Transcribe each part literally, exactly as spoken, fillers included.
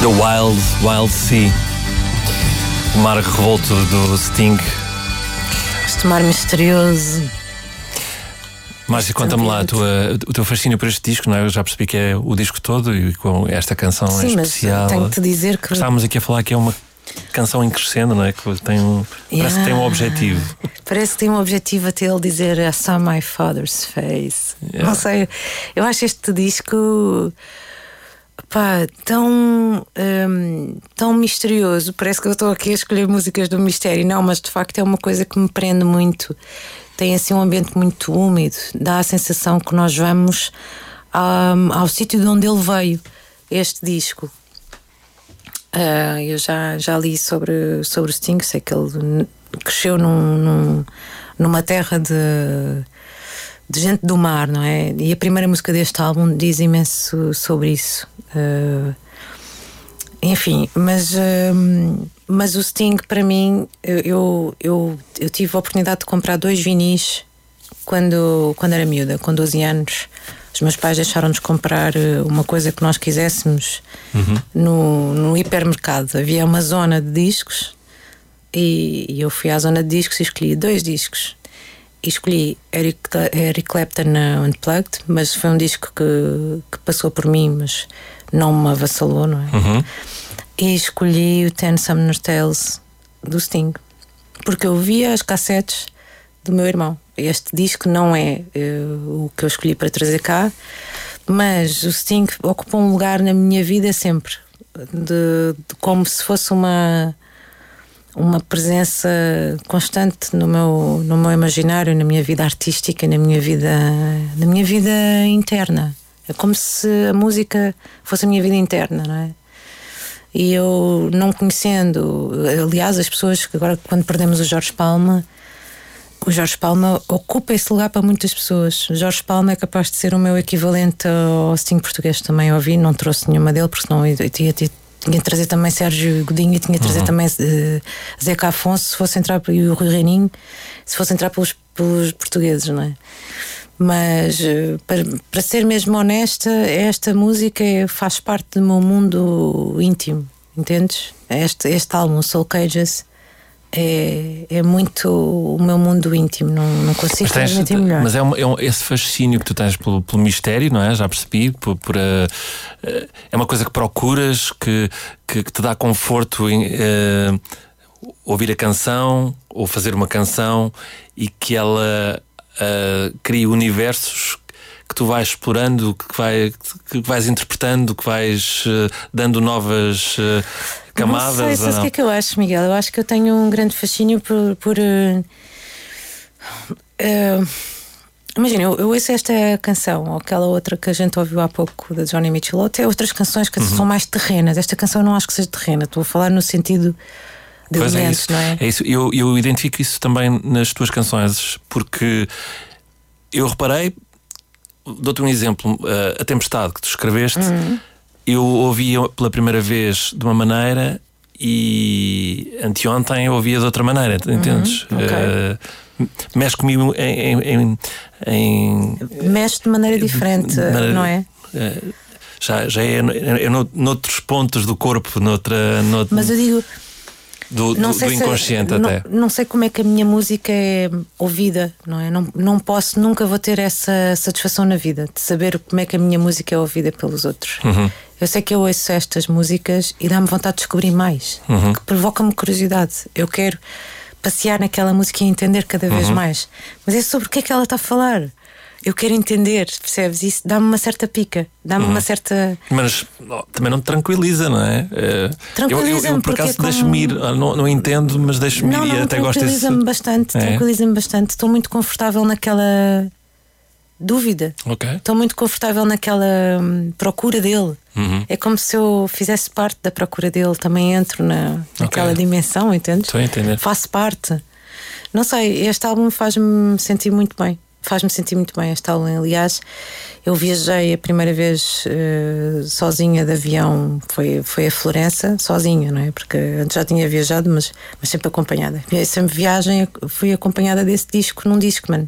The Wild, Wild Sea. O mar revolto do Sting. Este mar misterioso. Márcia, conta-me lá a tua, o teu fascínio por este disco, não é? Eu já percebi que é o disco todo e com esta canção Sim, em especial. Mas tenho que te dizer que estávamos aqui a falar que é uma canção em crescendo, não é? Que tem um, yeah. Parece que tem um objetivo. Parece que tem um objetivo até ele dizer I saw my father's face. Yeah. Não sei, eu acho este disco pá, tão um, tão misterioso. Parece que eu estou aqui a escolher músicas do mistério. Não, mas de facto é uma coisa que me prende muito. Tem assim um ambiente muito úmido. Dá a sensação que nós vamos um, ao sítio de onde ele veio, este disco. Uh, eu já, já li sobre, sobre o Sting. Sei que ele cresceu num, num, numa terra de, de gente do mar, não é? E a primeira música deste álbum diz imenso sobre isso. Uh, enfim, mas, uh, mas o Sting, para mim, eu, eu, eu tive a oportunidade de comprar dois vinis quando, quando era miúda, com doze anos. Os meus pais deixaram-nos comprar uma coisa que nós quiséssemos uhum. no, no hipermercado. Havia uma zona de discos e, e eu fui à zona de discos e escolhi dois discos. E escolhi Eric, Eric Clapton Unplugged, mas foi um disco que, que passou por mim, mas não me avassalou, não é? Uhum. E escolhi o Ten Summer Tales do Sting, porque eu via as cassetes do meu irmão. Este disco não é uh, o que eu escolhi para trazer cá, mas o Sting ocupou um lugar na minha vida sempre, de, de como se fosse uma uma presença constante no meu no meu imaginário, na minha vida artística, na minha vida na minha vida interna. É como se a música fosse a minha vida interna, não é? E eu, não conhecendo, aliás, as pessoas que agora, quando perdemos o Jorge Palma, o Jorge Palma ocupa esse lugar para muitas pessoas. O Jorge Palma é capaz de ser o meu equivalente ao Sting português. Também ouvi, não trouxe nenhuma dele, porque senão eu tinha, tinha, tinha de trazer também Sérgio Godinho e tinha de trazer uhum. também uh, Zeca Afonso, se fosse entrar, e o Rui Reininho, se fosse entrar pelos, pelos portugueses, não é? Mas uh, para, para ser mesmo honesta, esta música faz parte do meu mundo íntimo, entendes? Este, este álbum, Soul Cages, É, é muito o meu mundo íntimo, não, não consigo transmitir melhor. Mas é, um, é um, esse fascínio que tu tens pelo, pelo mistério, não é? Já percebi. Por, por, uh, uh, é uma coisa que procuras, que, que, que te dá conforto em uh, ouvir a canção ou fazer uma canção e que ela uh, cria universos que tu vais explorando, que, vai, que vais interpretando, que vais uh, dando novas uh, camadas. Não sei, sabes o que é que eu acho, Miguel? Eu acho que eu tenho um grande fascínio por... por uh, uh, imagina, eu, eu ouço esta canção ou aquela outra que a gente ouviu há pouco da Johnny Mitchell, ou até outras canções que uhum. são mais terrenas. Esta canção eu não acho que seja terrena, estou a falar no sentido de pois elementos, é, não é? É isso, eu, eu identifico isso também nas tuas canções, porque eu reparei, dou-te um exemplo, a Tempestade que tu escreveste, uhum. eu ouvi pela primeira vez de uma maneira e anteontem eu ouvia de outra maneira, entendes? Uhum, okay. uh, mexe comigo em, em, em mexe de maneira diferente, maneira, não é? Uh, já, já é, é noutros pontos do corpo, noutra, noutra mas eu digo do, do, do inconsciente se, até. Não, não sei como é que a minha música é ouvida, não é? Não, não posso, nunca vou ter essa satisfação na vida de saber como é que a minha música é ouvida pelos outros. Uhum. Eu sei que eu ouço estas músicas e dá-me vontade de descobrir mais, uhum. que provoca-me curiosidade. Eu quero passear naquela música e entender cada vez uhum. mais. Mas é sobre o que é que ela está a falar. Eu quero entender, percebes? Isso dá-me uma certa pica, dá-me uhum. uma certa. Mas oh, também não te tranquiliza, não é? Tranquiliza-me. Eu, eu, eu por acaso como... deixo-me ir, não, não entendo, mas deixo-me não, ir não, e até gosto desse. Tranquiliza-me bastante, é? tranquiliza-me bastante. Estou muito confortável naquela dúvida. Okay. Estou muito confortável naquela hum, procura dele. Uhum. É como se eu fizesse parte da procura dele, também entro na, naquela okay. dimensão, entendes? Estou a entender. Faço parte. Não sei, este álbum faz-me sentir muito bem. Faz-me sentir muito bem este álbum. Aliás, eu viajei a primeira vez uh, sozinha de avião, foi, foi a Florença, sozinha, não é? Porque antes já tinha viajado, mas, mas sempre acompanhada. Sempre viagem, fui acompanhada desse disco num Discman.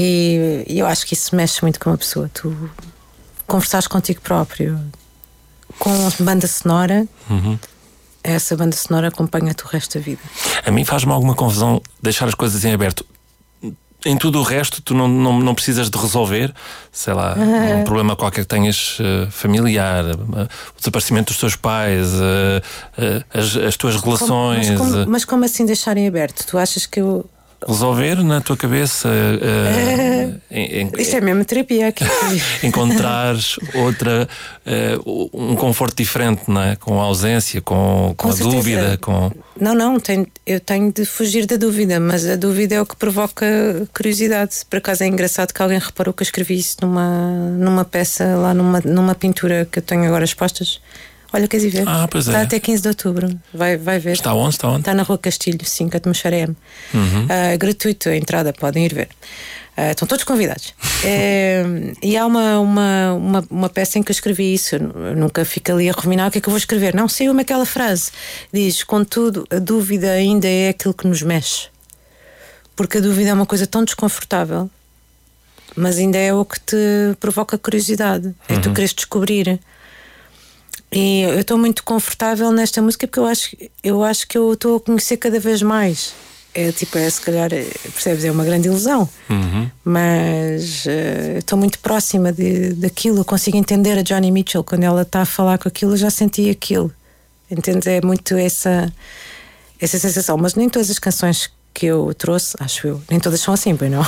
E eu acho que isso mexe muito com uma pessoa. Tu conversares contigo próprio, com banda sonora, uhum. essa banda sonora acompanha-te o resto da vida. A mim faz-me alguma confusão deixar as coisas em aberto. Em tudo o resto, tu não, não, não precisas de resolver, sei lá, ah. um problema qualquer que tenhas uh, familiar, uh, o desaparecimento dos teus pais, uh, uh, as, as tuas relações. Como, mas, como, mas como assim deixar em aberto? Tu achas que eu. Resolver na tua cabeça. Uh, uh, em, em, Isto é mesmo terapia aqui. Encontrares outra, uh, um conforto diferente, não é? Com a ausência, com, com, com a certeza. Dúvida. Com... Não, não, tenho, eu tenho de fugir da dúvida, mas a dúvida é o que provoca curiosidade. Por acaso é engraçado que alguém reparou que eu escrevi isso numa, numa peça, lá numa, numa pintura que eu tenho agora expostas. Olha, queres ir ver? Ah, pois é. Está até quinze de outubro. Vai, vai ver. Está onde? Está onde? Está na Rua Castilho, cinco, Atmosfera M. Uhum. Uh, gratuito a entrada, podem ir ver. Uh, estão todos convidados. é, e há uma, uma, uma, uma peça em que eu escrevi isso. Eu nunca fico ali a ruminar o que é que eu vou escrever. Não, saiu-me aquela frase. Diz: contudo, a dúvida ainda é aquilo que nos mexe. Porque a dúvida é uma coisa tão desconfortável, mas ainda é o que te provoca curiosidade. Uhum. É tu queres descobrir. E eu estou muito confortável nesta música porque eu acho, eu acho que eu estou a conhecer cada vez mais. É tipo, é se calhar, percebes, é uma grande ilusão, uhum. mas uh, estou muito próxima de, daquilo. Eu consigo entender a Joni Mitchell quando ela está a falar com aquilo, eu já senti aquilo. Entendes? É muito essa, essa sensação. Mas nem todas as canções que eu trouxe, acho eu, nem todas são assim, bem não.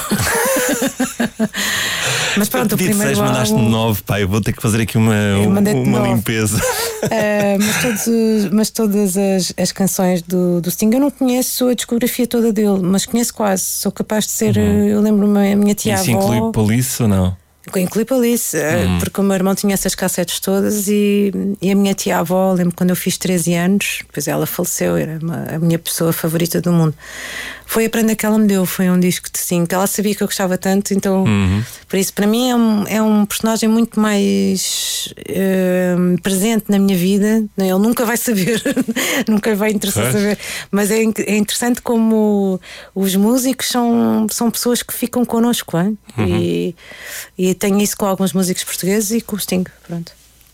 Mas pronto, o primeiro álbum... mandaste-me nove, pai, eu vou ter que fazer aqui uma, uma limpeza. uh, mas, todos os, mas todas as, as canções do, do Sting, eu não conheço a discografia toda dele, mas conheço quase. Sou capaz de ser, uhum. eu lembro-me, a minha tia avó. Isso inclui Police ou não? Inclui Police, uhum. porque o meu irmão tinha essas cassetes todas e, e a minha tia avó, lembro quando eu fiz treze anos, depois ela faleceu, era uma, a minha pessoa favorita do mundo. Foi a prenda que ela me deu, foi um disco de Sting, que ela sabia que eu gostava tanto, então uhum. por isso para mim é um, é um personagem muito mais uh, presente na minha vida. Ele nunca vai saber, nunca vai interessar saber, mas é, é interessante como os músicos são, são pessoas que ficam connosco, hein? Uhum. e, e tenho isso com alguns músicos portugueses e com o Sting. Pronto.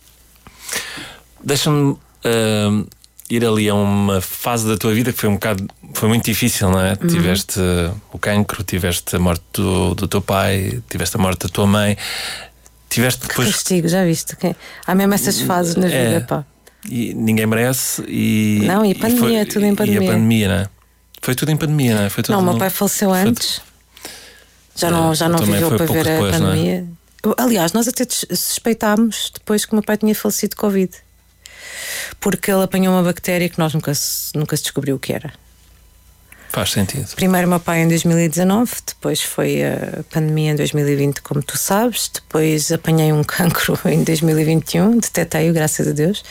Deixa-me uh, ir ali a uma fase da tua vida que foi um bocado, foi muito difícil, não é? Uhum. Tiveste uh, o cancro, tiveste a morte do, do teu pai, tiveste a morte da tua mãe, tiveste depois. Que castigo, já viste? Okay. Há mesmo essas fases na é, vida, pá. E ninguém merece. E, não, e a pandemia, e foi, tudo em pandemia. E a pandemia, não é? Foi tudo em pandemia, não é? Foi tudo não, o meu no... pai faleceu antes. Já não, já não viveu para ver depois, a pandemia. É? Aliás, nós até suspeitámos depois que o meu pai tinha falecido de Covid, porque ele apanhou uma bactéria que nós nunca se, nunca se descobriu o que era. Faz sentido. Primeiro o meu pai em dois mil e dezanove, depois foi a pandemia em dois mil e vinte, como tu sabes. Depois apanhei um cancro em dois mil e vinte e um, detetei-o, graças a Deus.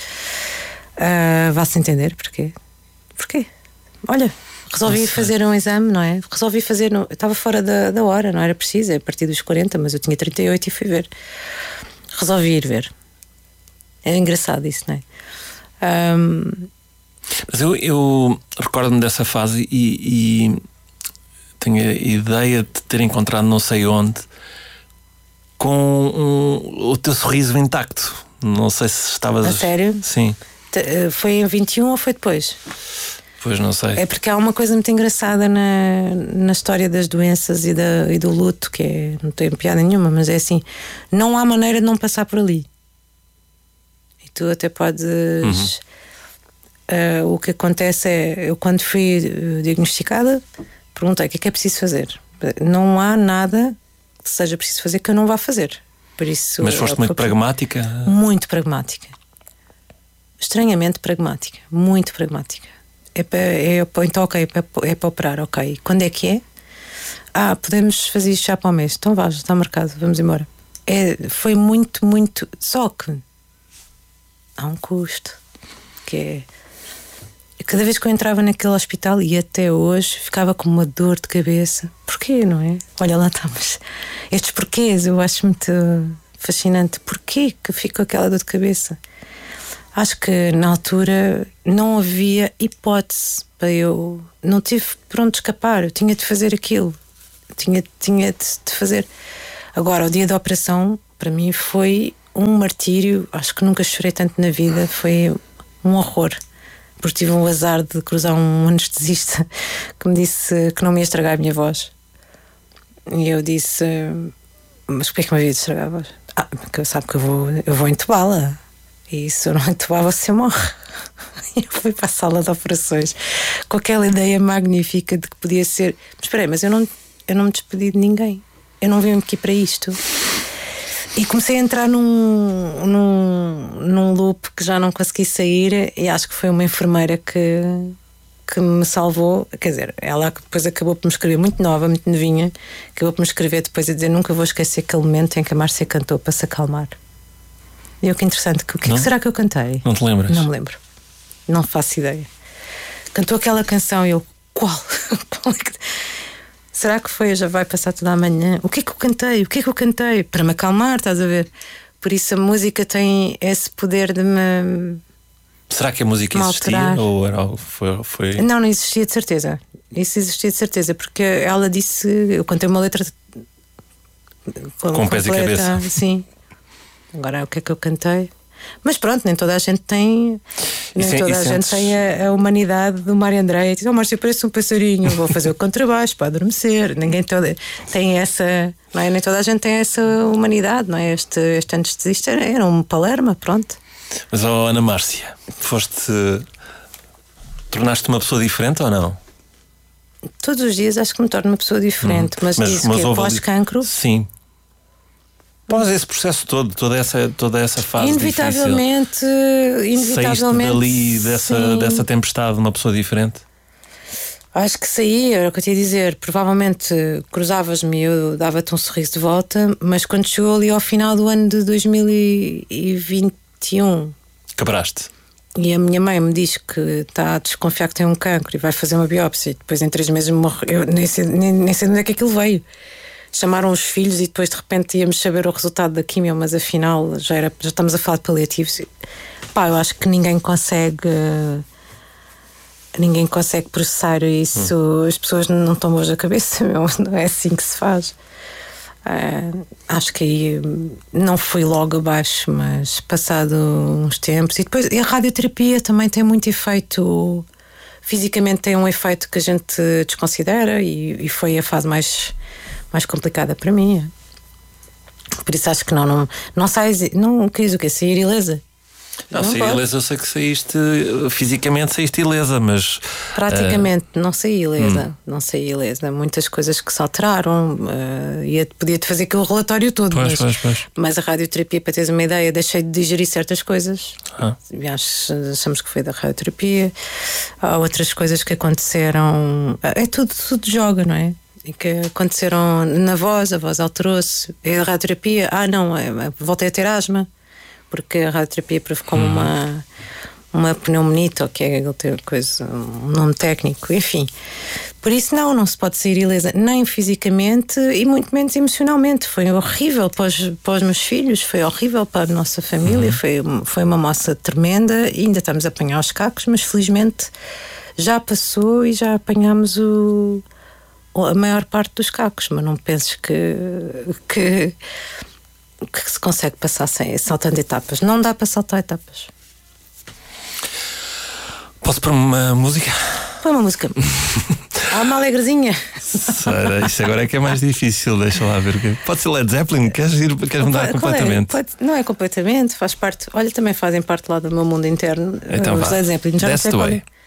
Uh, Vá-se entender porquê. Porquê? Olha, resolvi fazer um exame, não é? Resolvi fazer, no... eu estava fora da, da hora, não era preciso, é a partir dos quarenta, mas eu tinha trinta e oito e fui ver. Resolvi ir ver. É engraçado isso, não é? Um... Mas eu, eu recordo-me dessa fase e, e tenho a ideia de ter encontrado não sei onde com um, o teu sorriso intacto. Não sei se estavas... A sério? Sim. Foi em vinte e um ou foi depois? Pois não sei. É porque há uma coisa muito engraçada na, na história das doenças e, da, e do luto, que é, não tem piada nenhuma, mas é assim, não há maneira de não passar por ali. E tu até podes... Uhum. Uh, o que acontece é, eu quando fui uh, diagnosticada, perguntei o que é que é preciso fazer. Não há nada que seja preciso fazer que eu não vá fazer. Por isso, mas foste muito pragmática? Muito pragmática. Estranhamente pragmática. Muito pragmática. É para, é, então, ok, é para, é para operar, ok. Quando é que é? Ah, podemos fazer isto já para o mês. Então vá, já está marcado, vamos embora. É, foi muito, muito. Só que há um custo que é. Cada vez que eu entrava naquele hospital, e até hoje, ficava com uma dor de cabeça. Porquê, não é? Olha, lá estamos. Estes porquês eu acho muito fascinante. Porquê que fico com aquela dor de cabeça? Acho que na altura não havia hipótese para eu. Não tive por onde escapar. Eu tinha de fazer aquilo. Eu tinha, tinha de, de fazer. Agora, o dia da operação, para mim, foi um martírio. Acho que nunca chorei tanto na vida. Foi um horror. Porque tive um azar de cruzar um anestesista que me disse que não me ia estragar a minha voz. E eu disse: mas porquê que me havia de estragar a voz? Ah, porque sabe que eu vou, eu vou entubá-la. E se eu não entubar, você morre. E eu fui para a sala de operações com aquela ideia magnífica de que podia ser. Mas espera aí, mas eu não, eu não me despedi de ninguém. Eu não vim aqui para isto. E comecei a entrar num, num, num loop que já não consegui sair. E acho que foi uma enfermeira que, que me salvou. Quer dizer, ela depois acabou por me escrever, muito nova, muito novinha, acabou por me escrever depois a dizer: nunca vou esquecer aquele momento em que a Márcia cantou para se acalmar. E eu, que interessante, o que, que será que eu cantei? Não te lembras? Não me lembro, não faço ideia. Cantou aquela canção e eu: qual? Qual é que... Será que foi? Já vai passar toda a manhã. O que é que eu cantei? O que é que eu cantei? Para me acalmar, estás a ver? Por isso a música tem esse poder de me. Será que a música existia? Ou era, foi, foi... Não, não existia de certeza. Isso existia de certeza, porque ela disse. Eu cantei uma letra com, com pés e cabeça. Sim. Agora o que é que eu cantei? Mas pronto, nem toda a gente tem. Nem e, toda e a sentes... gente tem a, a humanidade do Mário André. Diz: oh, Márcio, parece um passarinho, vou fazer o contrabaixo para adormecer. Ninguém toda, tem essa. Não é? Nem toda a gente tem essa humanidade, não é? Este, este anestesista era um palerma, pronto. Mas, oh, Ana Márcia, foste. Tornaste uma pessoa diferente ou não? Todos os dias acho que me torno uma pessoa diferente, hum. mas, mas diz mas que pós-cancro. Sim. Após esse processo todo, toda essa, toda essa fase inevitavelmente, difícil, inevitavelmente, saíste dali dessa, dessa tempestade uma pessoa diferente? Acho que saí, era o que eu te ia dizer. Provavelmente cruzavas-me e eu dava-te um sorriso de volta, mas quando chegou ali ao final do ano de dois mil e vinte e um, quebraste. E a minha mãe me diz que está a desconfiar que tem um cancro e vai fazer uma biópsia, e depois em três meses morre. Eu nem sei, nem, nem sei de onde é que aquilo veio. Chamaram os filhos e depois de repente íamos saber o resultado da quimio, mas afinal já, era, já estamos a falar de paliativos. Pá, eu acho que ninguém consegue ninguém consegue processar isso. Hum. As pessoas não estão boas da cabeça, não é assim que se faz. Uh, acho que aí não fui logo abaixo, mas passado uns tempos. E depois e a radioterapia também tem muito efeito. Fisicamente tem um efeito que a gente desconsidera, e, e foi a fase mais mais complicada para mim. Por isso acho que não, não, não sais, não queres o quê? Sair ilesa? Não, não sair ilesa, eu sei que saíste fisicamente, saíste ilesa, mas praticamente uh... não saí ilesa, hum. não saí ilesa. Muitas coisas que se alteraram, uh, ia, podia-te fazer aquele relatório todo, pois, mas, pois, pois. mas a radioterapia, para teres uma ideia, deixei de digerir certas coisas. Ah. Acho, achamos que foi da radioterapia. Há outras coisas que aconteceram, é tudo, tudo joga, não é? E que aconteceram na voz, a voz alterou-se. E a radioterapia, ah não, voltei a ter asma, porque a radioterapia provocou-me uhum. uma, uma pneumonite, ou que é coisa, um nome técnico, enfim. Por isso não, não se pode sair ilesa, nem fisicamente e muito menos emocionalmente. Foi horrível para os, para os meus filhos, foi horrível para a nossa família, uhum. foi, foi uma moça tremenda, e ainda estamos a apanhar os cacos, mas felizmente já passou e já apanhámos o a maior parte dos cacos, mas não penses que, que, que se consegue passar sem, saltando etapas. Não dá para saltar etapas. Posso pôr uma música? Põe uma música. Há uma alegrezinha. Sara, isso agora é que é mais difícil. Deixa lá ver. Pode ser Led Zeppelin? Queres, ir, queres mudar pode, completamente? É? Pode, não é completamente, faz parte. Olha, também fazem parte lá do meu mundo interno. Então, os Led Zeppelin. Já não sei qual é.